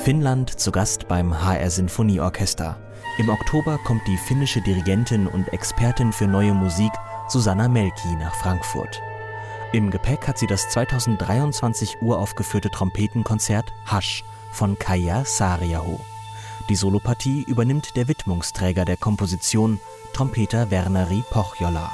Finnland zu Gast beim HR Sinfonieorchester. Im Oktober kommt die finnische Dirigentin und Expertin für neue Musik Susanna Melki nach Frankfurt. Im Gepäck hat sie das 2023 uraufgeführte Trompetenkonzert Hush von Kaija Saariaho. Die Solopartie übernimmt der Widmungsträger der Komposition, Trompeter Verneri Pohjola.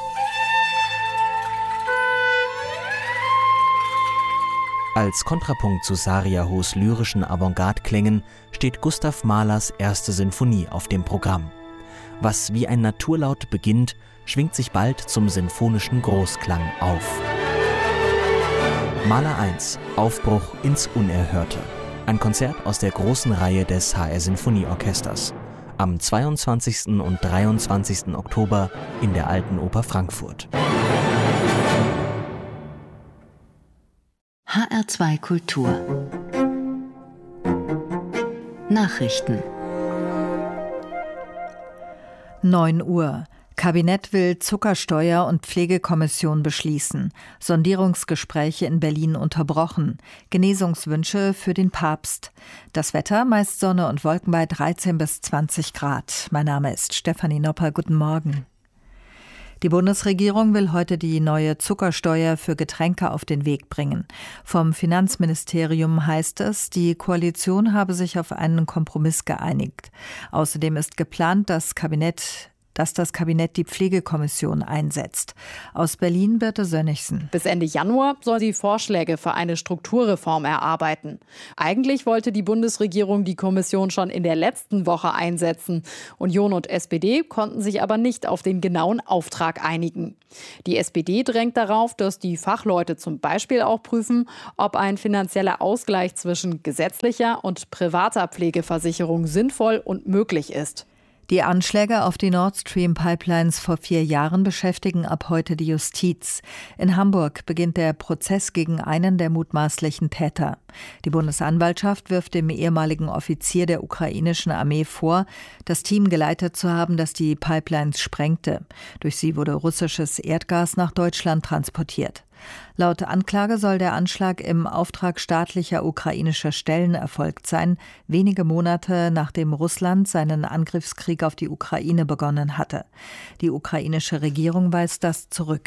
Als Kontrapunkt zu Saariahos lyrischen Avantgarde-Klängen steht Gustav Mahlers erste Sinfonie auf dem Programm. Was wie ein Naturlaut beginnt, schwingt sich bald zum sinfonischen Großklang auf. Mahler 1 – Aufbruch ins Unerhörte. Ein Konzert aus der großen Reihe des HR Sinfonieorchesters. Am 22. und 23. Oktober in der Alten Oper Frankfurt. HR2 Kultur Nachrichten 9 Uhr. Kabinett will Zuckersteuer und Pflegekommission beschließen. Sondierungsgespräche in Berlin unterbrochen. Genesungswünsche für den Papst. Das Wetter, meist Sonne und Wolken bei 13 bis 20 Grad. Mein Name ist Stefanie Nopper. Guten Morgen. Die Bundesregierung will heute die neue Zuckersteuer für Getränke auf den Weg bringen. Vom Finanzministerium heißt es, die Koalition habe sich auf einen Kompromiss geeinigt. Außerdem ist geplant, dass das Kabinett die Pflegekommission einsetzt. Aus Berlin Birte Sönnigsen. Bis Ende Januar soll sie Vorschläge für eine Strukturreform erarbeiten. Eigentlich wollte die Bundesregierung die Kommission schon in der letzten Woche einsetzen. Union und SPD konnten sich aber nicht auf den genauen Auftrag einigen. Die SPD drängt darauf, dass die Fachleute zum Beispiel auch prüfen, ob ein finanzieller Ausgleich zwischen gesetzlicher und privater Pflegeversicherung sinnvoll und möglich ist. Die Anschläge auf die Nord Stream-Pipelines vor 4 Jahren beschäftigen ab heute die Justiz. In Hamburg beginnt der Prozess gegen einen der mutmaßlichen Täter. Die Bundesanwaltschaft wirft dem ehemaligen Offizier der ukrainischen Armee vor, das Team geleitet zu haben, das die Pipelines sprengte. Durch sie wurde russisches Erdgas nach Deutschland transportiert. Laut Anklage soll der Anschlag im Auftrag staatlicher ukrainischer Stellen erfolgt sein, wenige Monate nachdem Russland seinen Angriffskrieg auf die Ukraine begonnen hatte. Die ukrainische Regierung weist das zurück.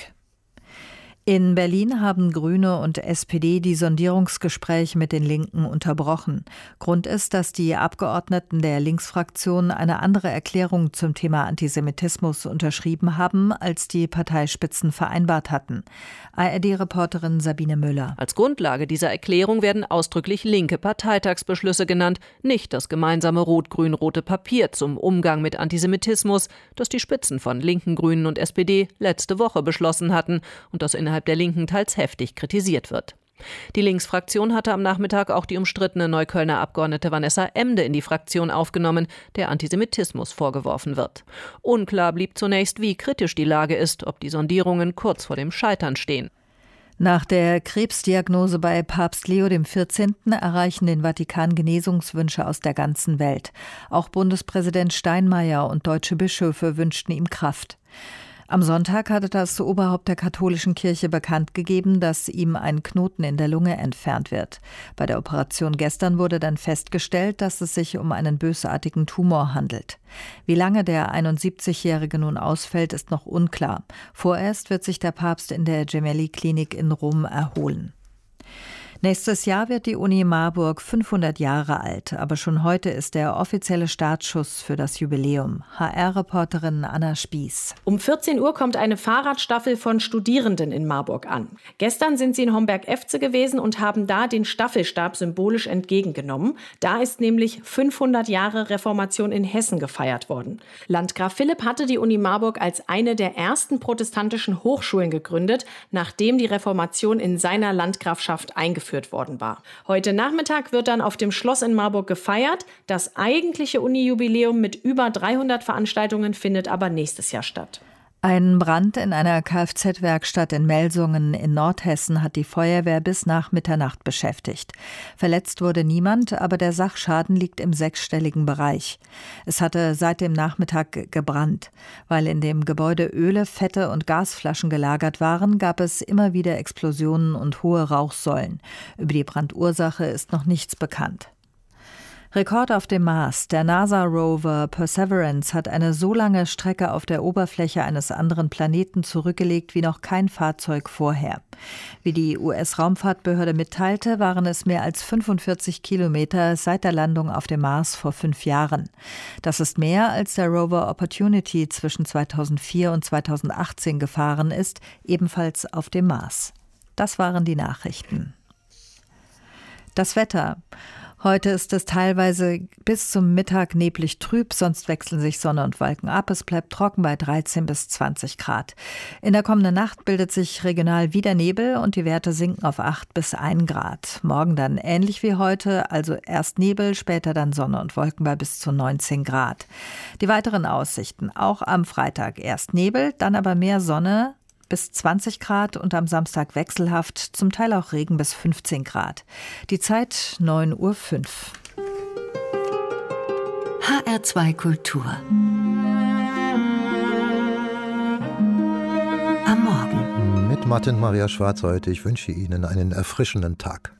In Berlin haben Grüne und SPD die Sondierungsgespräche mit den Linken unterbrochen. Grund ist, dass die Abgeordneten der Linksfraktion eine andere Erklärung zum Thema Antisemitismus unterschrieben haben, als die Parteispitzen vereinbart hatten. ARD-Reporterin Sabine Müller. Als Grundlage dieser Erklärung werden ausdrücklich linke Parteitagsbeschlüsse genannt, nicht das gemeinsame rot-grün-rote Papier zum Umgang mit Antisemitismus, das die Spitzen von Linken, Grünen und SPD letzte Woche beschlossen hatten und das innerhalb der Linken teils heftig kritisiert wird. Die Linksfraktion hatte am Nachmittag auch die umstrittene Neuköllner Abgeordnete Vanessa Emde in die Fraktion aufgenommen, der Antisemitismus vorgeworfen wird. Unklar blieb zunächst, wie kritisch die Lage ist, ob die Sondierungen kurz vor dem Scheitern stehen. Nach der Krebsdiagnose bei Papst Leo XIV. Erreichen den Vatikan Genesungswünsche aus der ganzen Welt. Auch Bundespräsident Steinmeier und deutsche Bischöfe wünschten ihm Kraft. Am Sonntag hatte das Oberhaupt der katholischen Kirche bekannt gegeben, dass ihm ein Knoten in der Lunge entfernt wird. Bei der Operation gestern wurde dann festgestellt, dass es sich um einen bösartigen Tumor handelt. Wie lange der 71-Jährige nun ausfällt, ist noch unklar. Vorerst wird sich der Papst in der Gemelli-Klinik in Rom erholen. Nächstes Jahr wird die Uni Marburg 500 Jahre alt, aber schon heute ist der offizielle Startschuss für das Jubiläum. HR-Reporterin Anna Spieß. Um 14 Uhr kommt eine Fahrradstaffel von Studierenden in Marburg an. Gestern sind sie in Homberg-Efze gewesen und haben da den Staffelstab symbolisch entgegengenommen. Da ist nämlich 500 Jahre Reformation in Hessen gefeiert worden. Landgraf Philipp hatte die Uni Marburg als eine der ersten protestantischen Hochschulen gegründet, nachdem die Reformation in seiner Landgrafschaft eingeführt worden war. Heute Nachmittag wird dann auf dem Schloss in Marburg gefeiert. Das eigentliche Uni-Jubiläum mit über 300 Veranstaltungen findet aber nächstes Jahr statt. Ein Brand in einer Kfz-Werkstatt in Melsungen in Nordhessen hat die Feuerwehr bis nach Mitternacht beschäftigt. Verletzt wurde niemand, aber der Sachschaden liegt im 6-stelligen Bereich. Es hatte seit dem Nachmittag gebrannt. Weil in dem Gebäude Öle, Fette und Gasflaschen gelagert waren, gab es immer wieder Explosionen und hohe Rauchsäulen. Über die Brandursache ist noch nichts bekannt. Rekord auf dem Mars. Der NASA-Rover Perseverance hat eine so lange Strecke auf der Oberfläche eines anderen Planeten zurückgelegt wie noch kein Fahrzeug vorher. Wie die US-Raumfahrtbehörde mitteilte, waren es mehr als 45 Kilometer seit der Landung auf dem Mars vor 5 Jahren. Das ist mehr, als der Rover Opportunity zwischen 2004 und 2018 gefahren ist, ebenfalls auf dem Mars. Das waren die Nachrichten. Das Wetter. Heute ist es teilweise bis zum Mittag neblig trüb, sonst wechseln sich Sonne und Wolken ab. Es bleibt trocken bei 13 bis 20 Grad. In der kommenden Nacht bildet sich regional wieder Nebel und die Werte sinken auf 8 bis 1 Grad. Morgen dann ähnlich wie heute, also erst Nebel, später dann Sonne und Wolken bei bis zu 19 Grad. Die weiteren Aussichten, auch am Freitag erst Nebel, dann aber mehr Sonne, bis 20 Grad und am Samstag wechselhaft, zum Teil auch Regen bis 15 Grad. Die Zeit 9:05 Uhr. HR2 Kultur. Am Morgen. Mit Martin Maria Schwarz heute. Ich wünsche Ihnen einen erfrischenden Tag.